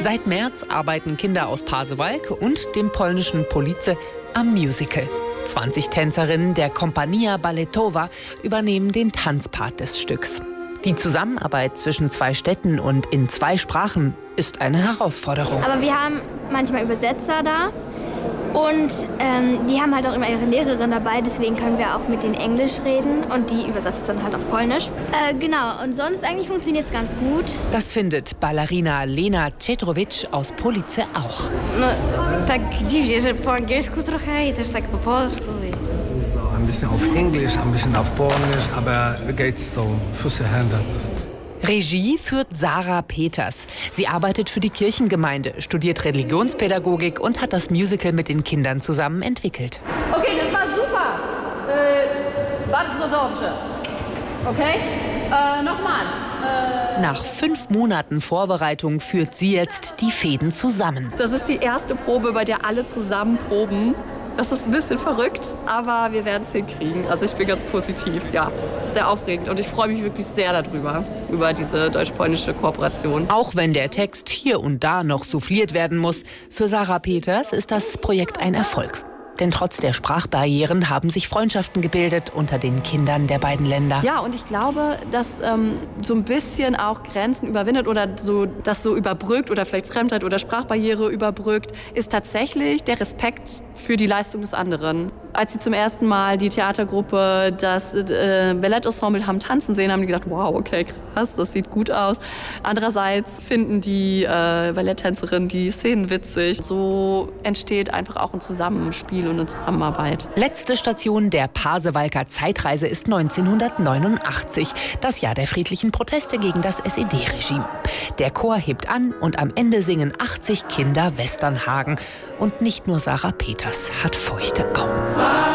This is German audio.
Seit März arbeiten Kinder aus Pasewalk und dem polnischen Police am Musical. 20 Tänzerinnen der Kompania Balletowa übernehmen den Tanzpart des Stücks. Die Zusammenarbeit zwischen 2 Städten und in 2 Sprachen ist eine Herausforderung. Aber wir haben manchmal Übersetzer da und die haben halt auch immer ihre Lehrerin dabei. Deswegen können wir auch mit denen Englisch reden und die übersetzt dann halt auf Polnisch. Genau, und sonst eigentlich funktioniert es ganz gut. Das findet Ballerina Lena Czetrowicz aus Police auch. No, tak dziwnie, że po angielsku trochę i też tak po polsku. Ein bisschen auf Englisch, ein bisschen auf Polnisch, aber geht's so, Füße, Hände. Regie führt Sarah Peters. Sie arbeitet für die Kirchengemeinde, studiert Religionspädagogik und hat das Musical mit den Kindern zusammen entwickelt. Okay, das war super. Bardzo dobrze. Okay? Nochmal. Nach 5 Monaten Vorbereitung führt sie jetzt die Fäden zusammen. Das ist die erste Probe, bei der alle zusammen proben. Das ist ein bisschen verrückt, aber wir werden es hinkriegen. Also ich bin ganz positiv. Ja, das ist sehr aufregend und ich freue mich wirklich sehr darüber, über diese deutsch-polnische Kooperation. Auch wenn der Text hier und da noch souffliert werden muss, für Sarah Peters ist das Projekt ein Erfolg. Denn trotz der Sprachbarrieren haben sich Freundschaften gebildet unter den Kindern der beiden Länder. Ja, und ich glaube, dass so ein bisschen auch Grenzen überwindet oder so, das so überbrückt oder vielleicht Fremdheit oder Sprachbarriere überbrückt, ist tatsächlich der Respekt für die Leistung des anderen. Als sie zum ersten Mal die Theatergruppe das Ballettensemble haben tanzen sehen, haben die gedacht, wow, okay, krass, das sieht gut aus. Andererseits finden die Balletttänzerinnen die Szenen witzig. So entsteht einfach auch ein Zusammenspiel und eine Zusammenarbeit. Letzte Station der Pasewalker Zeitreise ist 1989, das Jahr der friedlichen Proteste gegen das SED-Regime. Der Chor hebt an und am Ende singen 80 Kinder Westernhagen. Und nicht nur Sarah Peters hat feuchte Augen.